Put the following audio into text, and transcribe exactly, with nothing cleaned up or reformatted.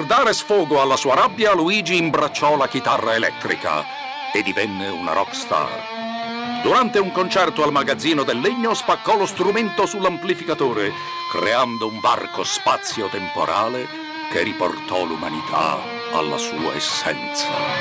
dare sfogo alla sua rabbia, Luigi imbracciò la chitarra elettrica e divenne una rockstar. Durante un concerto al magazzino del legno spaccò lo strumento sull'amplificatore, creando un varco spazio-temporale che riportò l'umanità alla sua essenza.